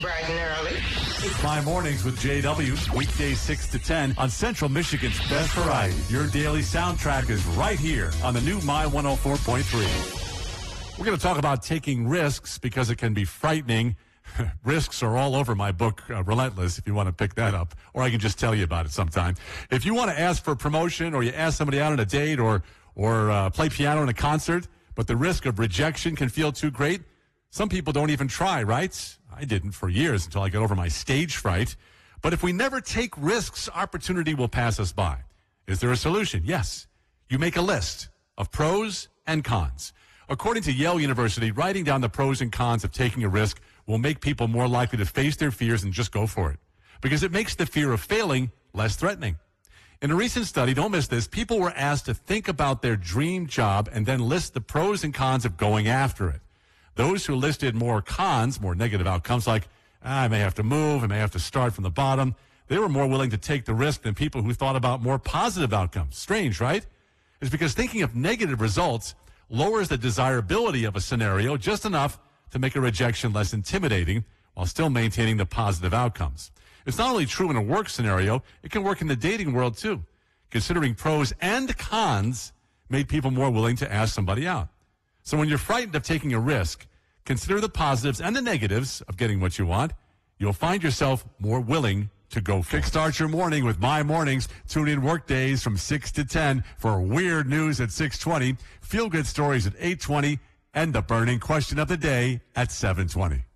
Bright and early. My mornings with JW, weekdays 6 to 10 on Central Michigan's best variety. Your daily soundtrack is right here on the new My 104.3. We're going to talk about taking risks because it can be frightening. Risks are all over my book, Relentless, if you want to pick that up, or I can just tell you about it sometime. If you want to ask for a promotion or you ask somebody out on a date or play piano in a concert, but the risk of rejection can feel too great, some people don't even try, right? I didn't for years until I got over my stage fright. But if we never take risks, opportunity will pass us by. Is there a solution? Yes. You make a list of pros and cons. According to Yale University, writing down the pros and cons of taking a risk will make people more likely to face their fears and just go for it, because it makes the fear of failing less threatening. In a recent study, don't miss this, people were asked to think about their dream job and then list the pros and cons of going after it. Those who listed more cons, more negative outcomes, like, I may have to move, I may have to start from the bottom, they were more willing to take the risk than people who thought about more positive outcomes. Strange, right? It's because thinking of negative results lowers the desirability of a scenario just enough to make a rejection less intimidating while still maintaining the positive outcomes. It's not only true in a work scenario, it can work in the dating world too. Considering pros and cons made people more willing to ask somebody out. So when you're frightened of taking a risk, consider the positives and the negatives of getting what you want. You'll find yourself more willing to go. Kickstart your morning with My Mornings. Tune in work days from 6 to 10 for weird news at 6:20, feel-good stories at 8:20, and the burning question of the day at 7:20.